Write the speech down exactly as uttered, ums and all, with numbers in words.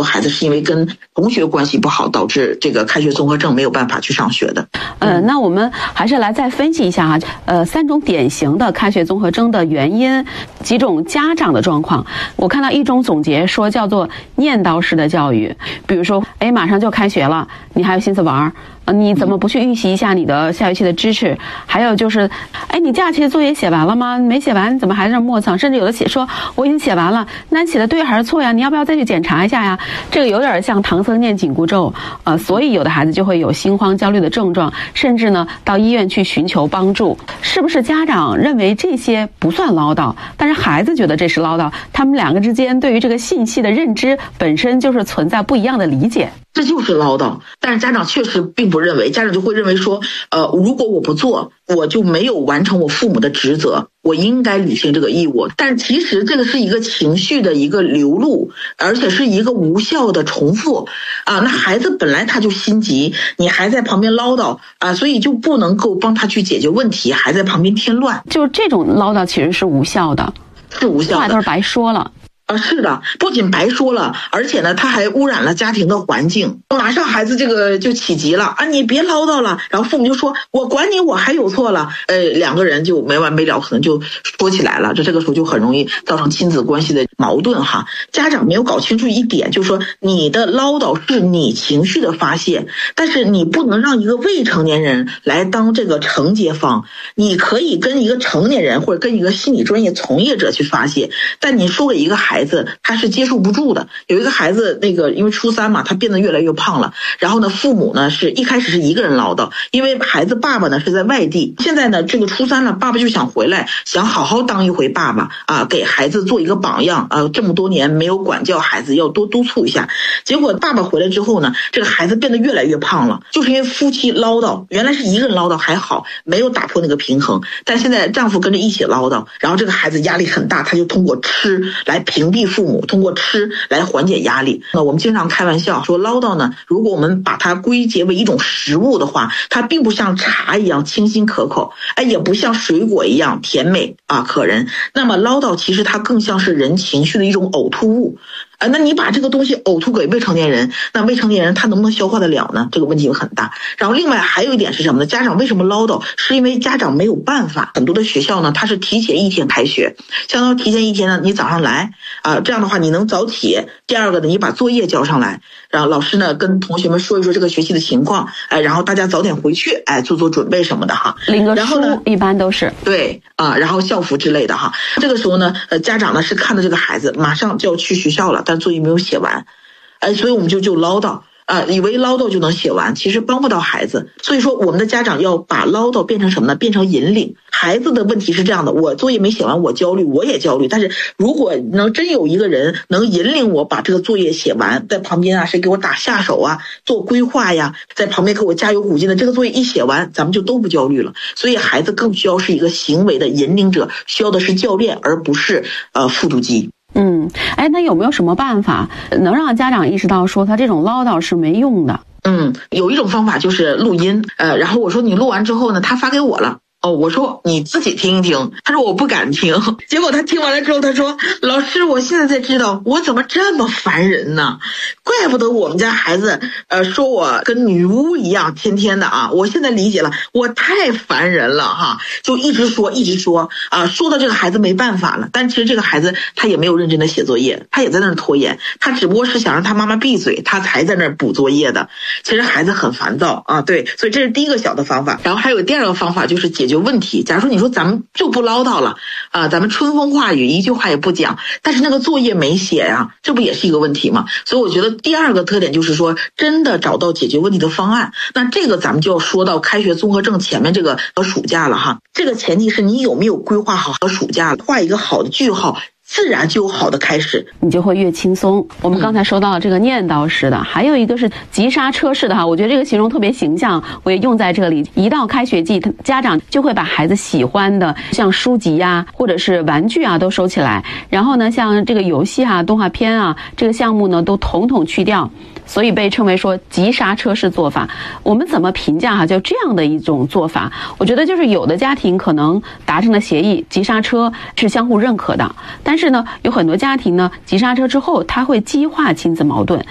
多孩子是因为跟同学关系不好，导致这个开学综合症没有办法去上学的。 呃，那我们还是来再分析一下哈，呃，三种典型的开学综合征的原因，几种家长的状况。我看到一种总结说叫做念叨式的教育，比如说，哎，马上就开学了，你还有心思玩，呃，你怎么不去预习一下你的下学期的知识？还有就是，哎，你假期的作业写完了吗？没写完，你怎么还在那磨蹭？甚至有的写说我已经写完了，那你写的对还是错呀？你要不要再去检查一下呀？这个有点像唐僧念紧箍咒，呃，所以有的孩子就会有心慌焦虑的症状，甚至呢到医院去寻求帮助。是不是家长认为这些不算唠叨，但是孩子觉得这是唠叨？他们两个之间对于这个信息的认知本身就是存在不一样的理解。 这就是唠叨，但是家长确实并不认为，家长就会认为说，呃，如果我不做，我就没有完成我父母的职责，我应该履行这个义务。但其实这个是一个情绪的一个流露，而且是一个无效的重复啊。那孩子本来他就心急，你还在旁边唠叨啊，所以就不能够帮他去解决问题，还在旁边添乱。 就是这种唠叨其实是无效的， 是无效的， 话都是白说了。 啊，是的，不仅白说了，而且呢，他还污染了家庭的环境。马上孩子这个就起急了啊，你别唠叨了。然后父母就说：“我管你，我还有错了。”呃，两个人就没完没了，可能就说起来了。这这个时候就很容易造成亲子关系的矛盾哈。家长没有搞清楚一点，就是说你的唠叨是你情绪的发泄，但是你不能让一个未成年人来当这个承接方。你可以跟一个成年人或者跟一个心理专业从业者去发泄，但你说给一个孩子。孩子他是接受不住的。有一个孩子，那个因为初三嘛，他变得越来越胖了。然后呢，父母呢是一开始是一个人唠叨，因为孩子爸爸呢是在外地。现在呢，这个初三了，爸爸就想回来，想好好当一回爸爸啊，给孩子做一个榜样啊。这么多年没有管教孩子，要多督促一下。结果爸爸回来之后呢，这个孩子变得越来越胖了，就是因为夫妻唠叨。原来是一个人唠叨还好，没有打破那个平衡，但现在丈夫跟着一起唠叨，然后这个孩子压力很大，他就通过吃来平屏蔽父母，通过吃来缓解压力。那我们经常开玩笑说，唠叨呢，如果我们把它归结为一种食物的话，它并不像茶一样清新可口，哎，也不像水果一样甜美啊可人。那么唠叨其实它更像是人情绪的一种呕吐物。啊，那你把这个东西呕吐给未成年人，那未成年人他能不能消化得了呢？这个问题很大。然后另外还有一点是什么呢？家长为什么唠叨？是因为家长没有办法。很多的学校呢，它是提前一天开学，相当于提前一天呢，你早上来啊，这样的话你能早起。第二个呢，你把作业交上来，然后老师呢跟同学们说一说这个学习的情况，哎，然后大家早点回去，哎，做做准备什么的哈。 领个书一般都是对啊，然后校服之类的哈。这个时候呢，呃，家长呢是看到这个孩子马上就要去学校了，但作业没有写完，哎，所以我们就就唠叨啊，以为唠叨就能写完，其实帮不到孩子。所以说我们的家长要把唠叨变成什么呢？变成引领。孩子的问题是这样的，我作业没写完，我焦虑，我也焦虑。但是如果能真有一个人能引领我把这个作业写完，在旁边啊，谁给我打下手啊，做规划呀，在旁边给我加油鼓劲的，这个作业一写完，咱们就都不焦虑了。所以孩子更需要是一个行为的引领者，需要的是教练，而不是呃复读机。 嗯，哎，那有没有什么办法能让家长意识到说他这种唠叨是没用的？ 嗯，有一种方法就是录音，呃，然后我说你录完之后呢，他发给我了。哦，我说你自己听一听，他说我不敢听。结果他听完了之后，他说老师，我现在才知道我怎么这么烦人呢？怪不得我们家孩子呃说我跟女巫一样天天的啊，我现在理解了，我太烦人了哈，就一直说一直说啊，说到这个孩子没办法了。但其实这个孩子他也没有认真的写作业，他也在那儿拖延，他只不过是想让他妈妈闭嘴，他才在那儿补作业的。其实孩子很烦躁啊，对，所以这是第一个小的方法。然后还有第二个方法就是解决问题。假如说你说咱们就不唠叨了啊，咱们春风化雨，一句话也不讲，但是那个作业没写呀，这不也是一个问题吗？所以我觉得第二个特点就是说，真的找到解决问题的方案。那这个咱们就要说到开学综合症前面这个和暑假了哈。这个前提是你有没有规划好和暑假，画一个好的句号，自然就有好的开始， 你就会越轻松。我们刚才说到了这个念叨式的，还有一个是急刹车式的哈，我觉得这个形容特别形象，我也用在这里。一到开学季，家长就会把孩子喜欢的像书籍呀、啊、或者是玩具啊都收起来，然后呢像这个游戏啊、动画片啊这个项目呢都统统去掉，所以被称为说急刹车式做法。我们怎么评价哈？就这样的一种做法，我觉得就是有的家庭可能达成的协议，急刹车是相互认可的，但是呢，有很多家庭呢，急刹车之后，它会激化亲子矛盾。